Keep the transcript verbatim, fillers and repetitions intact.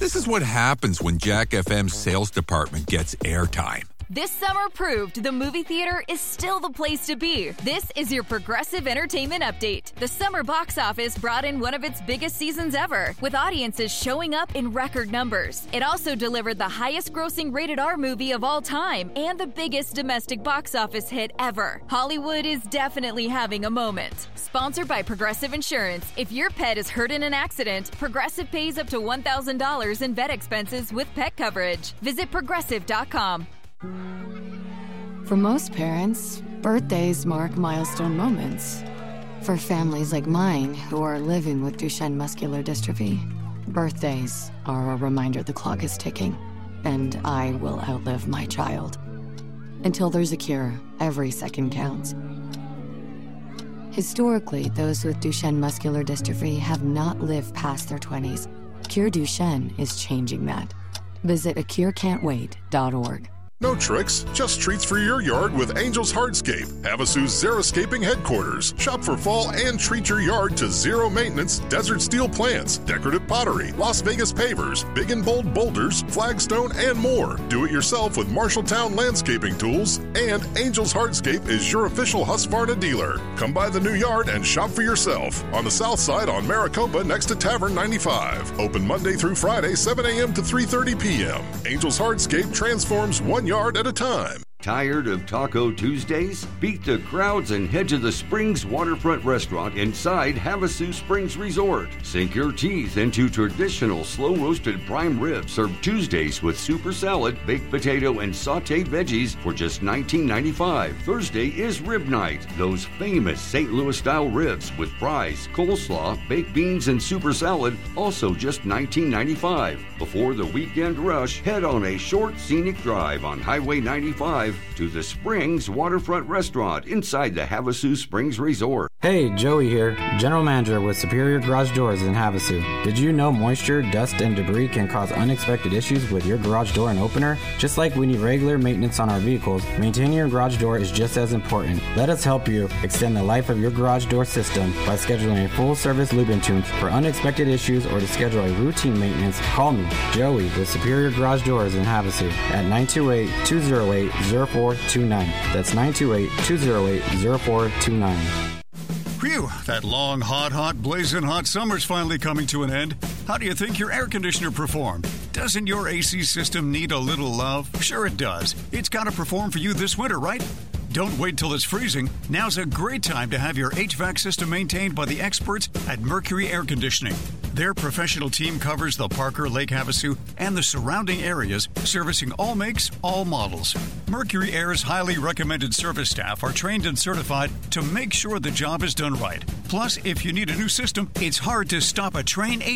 This is what happens when Jack F M's sales department gets airtime. This summer proved the movie theater is still the place to be. This is your Progressive Entertainment Update. The summer box office brought in one of its biggest seasons ever, with audiences showing up in record numbers. It also delivered the highest grossing rated R movie of all time and the biggest domestic box office hit ever. Hollywood is definitely having a moment. Sponsored by Progressive Insurance. If your pet is hurt in an accident, Progressive pays up to one thousand dollars in vet expenses with pet coverage. Visit progressive dot com. For most parents, birthdays mark milestone moments. For families like mine who are living with Duchenne muscular dystrophy, birthdays are a reminder the clock is ticking, and I will outlive my child. Until there's a cure, every second counts. Historically, those with Duchenne muscular dystrophy have not lived past their twenties. Cure Duchenne is changing that. Visit a cure can't wait dot org. No tricks, just treats for your yard with Angel's Hardscape, Havasu's Xeriscaping headquarters. Shop for fall and treat your yard to zero maintenance, desert steel plants, decorative pottery, Las Vegas pavers, big and bold boulders, flagstone, and more. Do it yourself with Marshalltown landscaping tools, and Angel's Hardscape is your official Husqvarna dealer. Come by the new yard and shop for yourself on the south side on Maricopa next to Tavern ninety-five. Open Monday through Friday, seven a.m. to three thirty p.m. Angel's Hardscape transforms one yard at a time. Tired of Taco Tuesdays? Beat the crowds and head to the Springs Waterfront Restaurant inside Havasu Springs Resort. Sink your teeth into traditional slow-roasted prime ribs served Tuesdays with super salad, baked potato, and sautéed veggies for just nineteen ninety-five. Thursday is rib night. Those famous Saint Louis-style ribs with fries, coleslaw, baked beans, and super salad, also just nineteen ninety-five. Before the weekend rush, head on a short scenic drive on Highway ninety-five to the Springs Waterfront Restaurant inside the Havasu Springs Resort. Hey, Joey here, General Manager with Superior Garage Doors in Havasu. Did you know moisture, dust, and debris can cause unexpected issues with your garage door and opener? Just like we need regular maintenance on our vehicles, maintaining your garage door is just as important. Let us help you extend the life of your garage door system by scheduling a full-service lube and tune. For unexpected issues or to schedule a routine maintenance, call me, Joey, with Superior Garage Doors in Havasu at nine two eight, two oh eight, oh four two nine. That's nine two eight, two oh eight, oh four two nine. Phew, that long, hot, hot, blazing hot summer's finally coming to an end. How do you think your air conditioner performed? Doesn't your A C system need a little love? Sure it does. It's got to perform for you this winter, right? Don't wait till it's freezing. Now's a great time to have your H V A C system maintained by the experts at Mercury Air Conditioning. Their professional team covers the Parker, Lake Havasu, and the surrounding areas, servicing all makes, all models. Mercury Air's highly recommended service staff are trained and certified to make sure the job is done right. Plus, if you need a new system, it's hard to stop a Trane